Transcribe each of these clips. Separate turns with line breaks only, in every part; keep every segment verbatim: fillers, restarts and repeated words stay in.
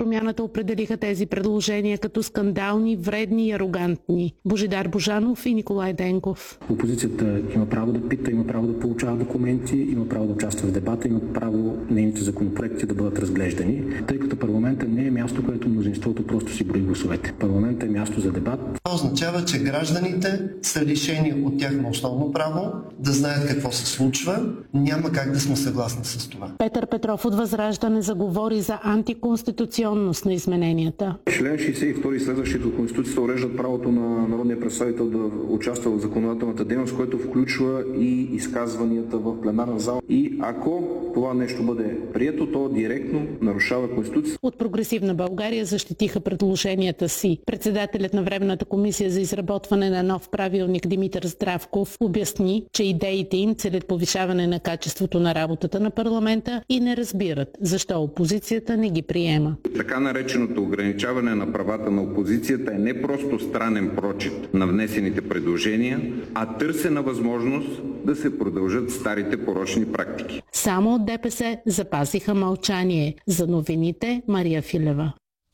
Промяната определиха тези предложения като скандални, вредни и арогантни. Божидар Божанов и Николай Денков.
Опозицията има право да пита, има право да получава документи, има право да участва в дебата, има право нейните законопроекти да бъдат разглеждани, тъй като парламентът не е място, където мнозинството просто си брои гласовете. Парламентът е място за дебат.
Това означава, че гражданите са лишени от тяхно основно право да знаят какво се случва. Няма как да сме съгласни с това.
Петър Петров от Възраждане заговори за антиконституционност на измененията.
Член шейсет и втори и следващите от Конституцията уреждат правото на народния представител да участва в законодателната дейност, което включва и изказванията в пленарна зала. И ако това нещо бъде прието, то директно нарушава Конституцията.
От Прогресивна България защитиха предложенията си. Председателят на Временната комисия за изработване на нов правилник Димитър Здравков обясни, че идеите им целят повишаване на качеството на работата на парламента и не разбират защо опозицията не ги приема.
Така нареченото ограничаване на правата на опозицията е не просто странен прочит на внесените предложения, а търсена възможност да се продължат старите порочни практики.
Само от ДПС запазиха мълчание. За новините Мария Филева.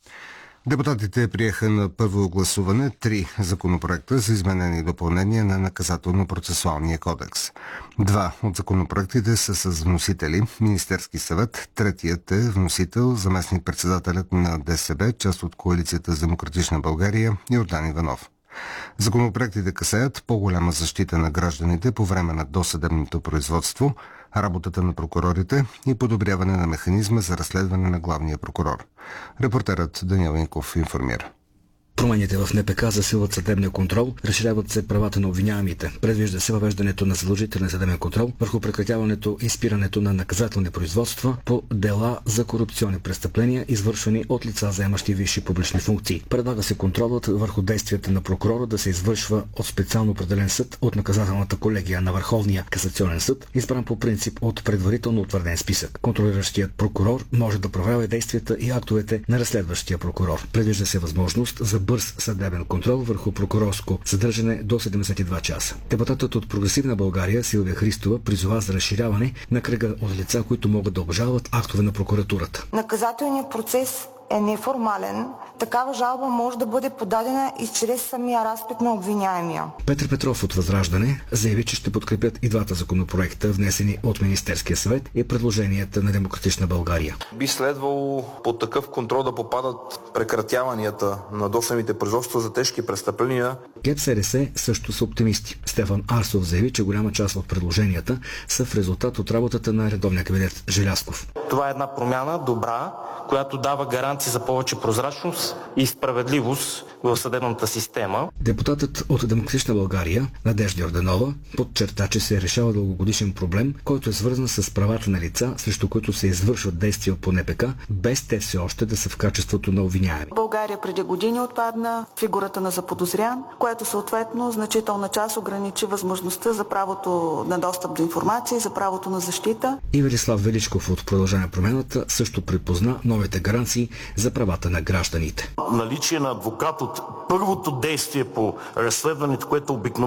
Депутатите приеха на първо гласуване три законопроекта за изменение и допълнение на Наказателно-процесуалния кодекс. Два от законопроектите са с вносители Министерски съвет, третият е вносител заместник-председателят на ДСБ, част от Коалицията за демократична България, Йордан Иванов. Законопроектите касаят по-голяма защита на гражданите по време на досъдебното производство, работата на прокурорите и подобряване на механизма за разследване на главния прокурор. Репортерът Даниел Инков информира.
Промените в НПК засилват съдебния контрол, разширяват се правата на обвиняемите. Предвижда се въвеждането на задължителен съдебен контрол върху прекратяването и спирането на наказателни производства по дела за корупционни престъпления, извършвани от лица, заемащи висши публични функции. Предлага се контролът върху действията на прокурора да се извършва от специално определен съд от наказателната колегия на Върховния касационен съд, избран по принцип от предварително утвърден списък. Контролиращият прокурор може да проверява действията и актовете на разследващия прокурор. Предвижда се възможност за бърз съдебен контрол върху прокурорско съдържане до седемдесет и два часа. Депутатът от Прогресивна България Силвия Христова призова за разширяване на кръга от лица, които могат да обжалват актове на прокуратурата.
Наказателният процес е неформален. Такава жалба може да бъде подадена и чрез самия разпит на обвиняемия.
Петър Петров от Възраждане заяви, че ще подкрепят и двата законопроекта, внесени от Министерския съвет и предложенията на Демократична България.
Би следвало под такъв контрол да попадат прекратяванията на досъдебните производства за тежки престъпления.
ГЕРБ-СДС също са оптимисти. Стефан Арсов заяви, че голяма част от предложенията са в резултат от работата на редовния кабинет Желязков.
Това е една промяна добра, която дава гаранции за повече прозрачност и справедливост в съдебната система.
Депутатът от Демократична България Надежда Йорданова подчерта, че се решава дългогодишен проблем, който е свързан с правата на лица, срещу които се извършват действия по НПК, без те все още да са в качеството на обвиняеми.
В България преди години отпадна фигурата на заподозрян, което съответно значителна част ограничи възможността за правото на достъп до информация и за правото на защита.
И Велислав Величков от Продължаване промената също припозна новите гаранции за правата на гражданите.
Наличие на адвокат от първото действие по разследването, което обикновено